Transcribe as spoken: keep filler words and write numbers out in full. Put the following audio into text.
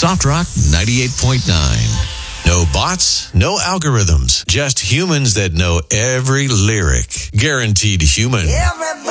Soft Rock ninety-eight point nine. No bots, no algorithms, just humans that know every lyric. Guaranteed human. Everybody